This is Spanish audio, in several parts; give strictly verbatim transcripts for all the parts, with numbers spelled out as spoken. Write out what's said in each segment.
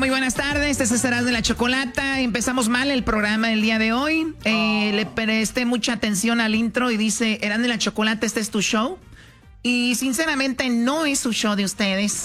Muy buenas tardes, este es Erasmo de la Chocolata. Empezamos mal el programa del día de hoy. Eh, oh. Le presté mucha atención al intro y dice, Erasmo de la Chocolata, este es tu show. Y sinceramente no es su show de ustedes.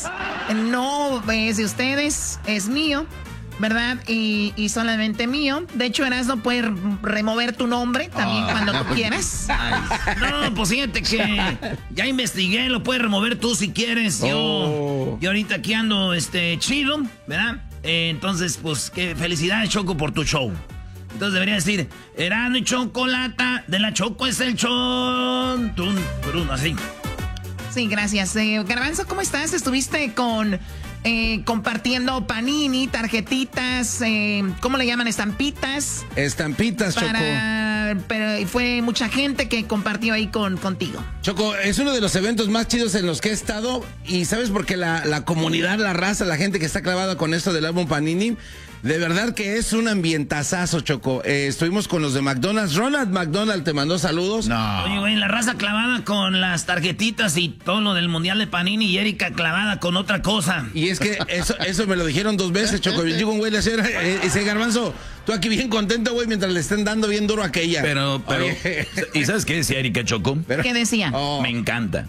No es de ustedes, es mío, ¿verdad? Y, y solamente mío. De hecho, Erasmo puede remover tu nombre también oh. cuando tú quieras. Ay. No, pues fíjate que ya investigué, lo puedes remover tú si quieres. Yo, oh. yo ahorita aquí ando este, chido, ¿verdad? Eh, entonces, pues, qué felicidades, Choco, por tu show. Entonces debería decir, Erasmo y Chocolata, de la Choco es el show. Tun, turun, así. Sí, gracias. Eh, Garbanzo, ¿cómo estás? Estuviste con eh, compartiendo panini, tarjetitas, eh, ¿cómo le llaman? Estampitas. Estampitas, para, Choco. Pero fue mucha gente que compartió ahí con, contigo. Choco, es uno de los eventos más chidos en los que he estado. Y ¿sabes por qué? La, la comunidad, la raza, la gente que está clavada con esto del álbum Panini, de verdad que es un ambientazazo, Choco. Eh, estuvimos con los de McDonald's. Ronald McDonald te mandó saludos. No. Oye, güey, la raza clavada con las tarjetitas y todo lo del Mundial de Panini y Erika clavada con otra cosa. Y es que eso, eso me lo dijeron dos veces, Choco. Yo digo, un güey, le decía, eh, ese Garbanzo, tú aquí bien contento, güey, mientras le estén dando bien duro a aquella. Pero, pero, Oye. ¿Y sabes qué decía Erika, Choco? Pero, ¿qué decía? Oh. Me encanta.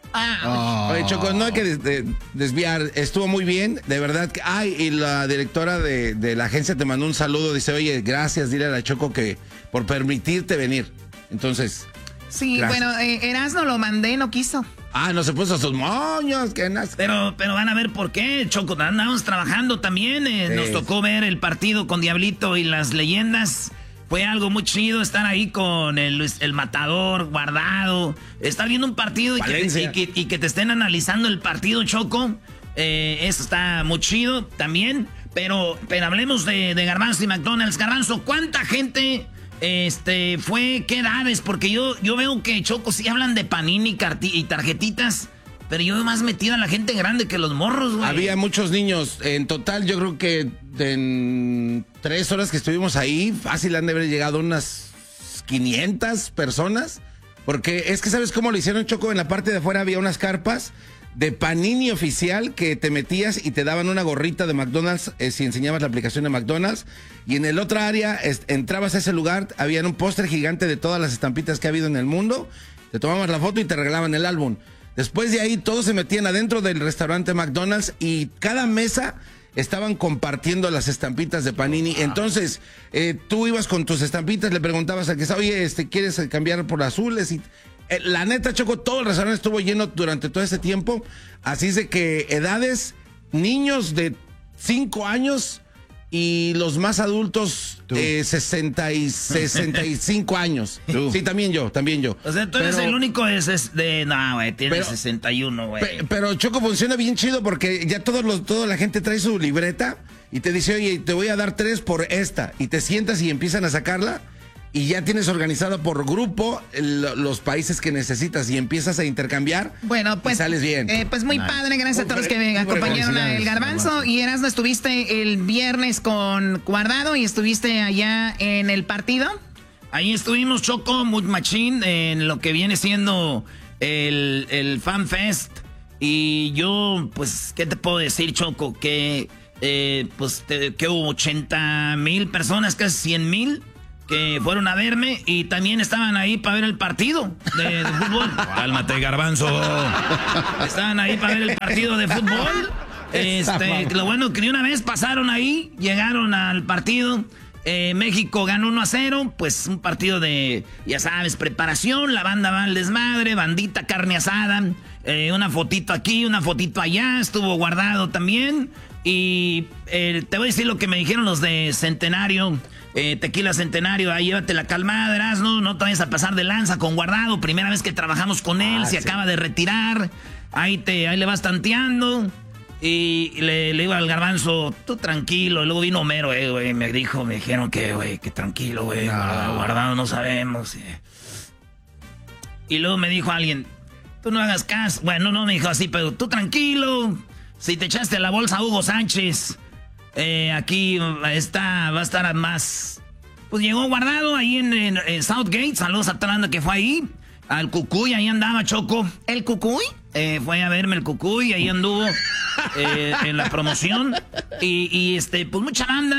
Ah, oh. Oye, Choco, no hay que des de desviar, estuvo muy bien, de verdad. Ay, y la directora de, de la agencia te mandó un saludo, dice, oye, gracias, dile a la Choco que por permitirte venir. Entonces, sí, gracias. Bueno, eh, Erasmo lo mandé, no quiso. Ah, no se puso sus moños, que nas... Pero, pero van a ver por qué, Choco, andamos trabajando también, eh, sí. Nos tocó ver el partido con Diablito y las leyendas. Fue algo muy chido estar ahí con el, el matador guardado, estar viendo un partido y que, te, y, que, y que te estén analizando el partido, Choco. Eh, eso está muy chido también. Pero, pero hablemos de, de Garbanzo y McDonald's. Garbanzo, ¿cuánta gente este, fue? ¿Qué edades? Porque yo, yo veo que, Choco, sí hablan de Panini y tarjetitas. Pero yo veo más metida a la gente grande que los morros, güey. Había muchos niños. En total, yo creo que en tres horas que estuvimos ahí, fácil han de haber llegado unas quinientas personas. Porque es que, ¿sabes cómo lo hicieron, Choco? En la parte de afuera había unas carpas de Panini oficial que te metías y te daban una gorrita de McDonald's eh, si enseñabas la aplicación de McDonald's. Y en el otro área, entrabas a ese lugar, había un póster gigante de todas las estampitas que ha habido en el mundo. Te tomabas la foto y te regalaban el álbum. Después de ahí todos se metían adentro del restaurante McDonald's y cada mesa estaban compartiendo las estampitas de Panini. Entonces, eh, tú ibas con tus estampitas, le preguntabas al que estaba, oye, este, ¿quieres cambiar por azules? Y eh, la neta, Choco, todo el restaurante estuvo lleno durante todo ese tiempo. Así es de que edades, niños de cinco años y los más adultos, eh, sesenta y sesenta y cinco años. ¿Tú? Sí, también yo, también yo. O sea, tú eres pero, el único es, es de... No, güey, tienes pero, sesenta y uno, güey. Pe, pero, Choco, funciona bien chido porque ya todos los, toda la gente trae su libreta y te dice, oye, te voy a dar tres por esta. Y te sientas y empiezan a sacarla. Y ya tienes organizado por grupo el, los países que necesitas y empiezas a intercambiar. Bueno, pues y sales bien. Eh, pues muy nice. Padre, gracias a todos los que me acompañaron a El Garbanzo. Y Erasmo, estuviste el viernes con Guardado y estuviste allá en el partido. Ahí estuvimos, Choco, muy machín, en lo que viene siendo el, el Fan Fest. Y yo, pues, ¿qué te puedo decir, Choco? Que, eh, pues, te, que hubo ochenta mil personas, casi cien mil. Que fueron a verme y también estaban ahí para ver el partido de, de fútbol. Cálmate, Garbanzo. Estaban ahí para ver el partido de fútbol. Este, lo bueno que de una vez pasaron ahí, llegaron al partido. Eh, México ganó uno a cero, pues un partido de, ya sabes, preparación. La banda va al desmadre, bandita, carne asada. Eh, una fotito aquí, una fotito allá. Estuvo Guardado también. Y eh, te voy a decir lo que me dijeron los de Centenario. Eh, Tequila Centenario, ahí llévate la calmada, Erasmo, no te vayas a pasar de lanza con Guardado, primera vez que trabajamos con él, ah, se sí. acaba de retirar, ahí te, ahí le vas tanteando, y le, le digo al Garbanzo, tú tranquilo, y luego vino Homero, eh, güey, me dijo, me dijeron que, güey, que tranquilo, güey, no. Guardado no sabemos, eh. Y luego me dijo alguien, tú no hagas caso, bueno, no me dijo así, pero tú tranquilo, si te echaste a la bolsa a Hugo Sánchez, Eh, aquí está, va a estar más. Pues llegó Guardado ahí en, en, en Southgate. Saludos a toda la banda que fue ahí. Al Cucuy, ahí andaba, Choco. ¿El Cucuy? Eh, fue a verme el Cucuy, ahí anduvo eh, en la promoción. Y, y este, pues mucha banda.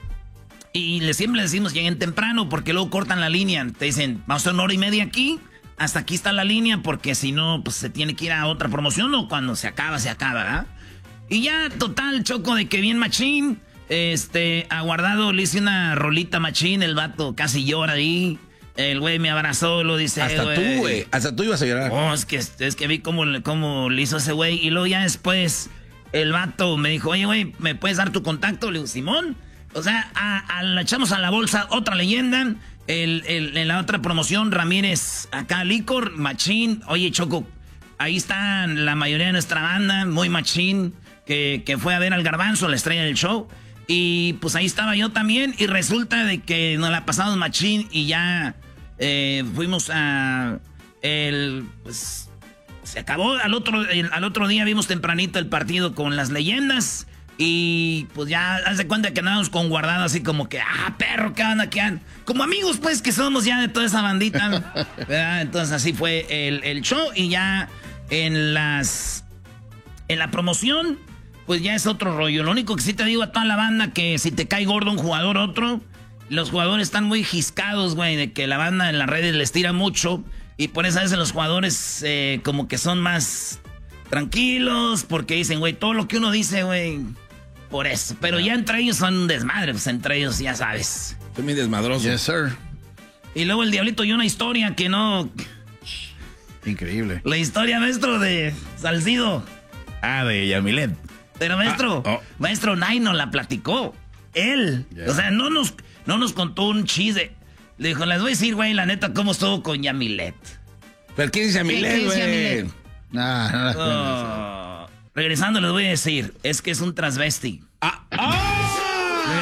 Y le, siempre les decimos, lleguen temprano, porque luego cortan la línea. Te dicen, vamos a hacer una hora y media aquí, hasta aquí está la línea, porque si no, pues se tiene que ir a otra promoción, o cuando se acaba, se acaba, ¿verdad? Y ya, total, Choco, de que bien machín, este, aguardado, le hice una rolita machín, el vato casi llora ahí. El güey me abrazó, lo dice. Hasta güey. tú, güey. Hasta tú ibas a llorar. Oh, es que, es que vi cómo, cómo le hizo ese güey. Y luego ya después, el vato me dijo, oye, güey, ¿me puedes dar tu contacto? Le digo, Simón. O sea, a, a, la echamos a la bolsa otra leyenda. El, el, en la otra promoción, Ramírez, acá, Licor, machín. Oye, Choco, ahí están la mayoría de nuestra banda, muy machín, que, que fue a ver al Garbanzo, la estrella del show. Y pues ahí estaba yo también. Y resulta de que nos la pasamos machín y ya... Eh, fuimos a el pues se acabó al otro el, al otro día vimos tempranito el partido con las leyendas y pues ya haz de cuenta que andábamos con guardado así como que ah perro qué onda qué onda como amigos pues que somos ya de toda esa bandita, ¿verdad? Entonces así fue el, el show y ya en las en la promoción pues ya es otro rollo. Lo único que sí te digo a toda la banda que si te cae gordo un jugador otro, los jugadores están muy jiscados, güey, de que la banda en las redes les tira mucho. Y por eso a veces los jugadores eh, como que son más tranquilos, porque dicen, güey, todo lo que uno dice, güey, por eso. Pero ya entre ellos son un desmadre, pues entre ellos ya sabes. Soy muy desmadroso. Yes, sir. Y luego el Diablito y una historia que no... Increíble. La historia, maestro, de Salcido. Ah, de Yamilet. Pero maestro, Ah, oh. maestro Nay nos la platicó. Él. Yeah. O sea, no nos... No nos contó un chiste. Le dijo, les voy a decir, güey, la neta, cómo estuvo con Yamilet. ¿Pero quién dice Yamilet, ¿Quién dice güey? Yamilet? Nah, no la Oh, regresando les voy a decir, es que es un transvesti.